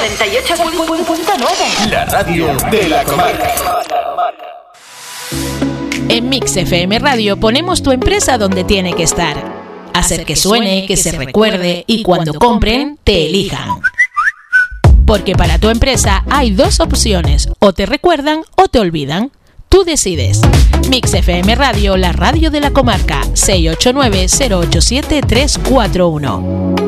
98.9. La radio de la comarca. En Mix FM Radio ponemos tu empresa donde tiene que estar. Hacer que suene, que se recuerde y cuando compren, te elijan. Porque para tu empresa hay dos opciones, o te recuerdan o te olvidan. Tú decides. Mix FM Radio, la radio de la comarca, 689-087-341.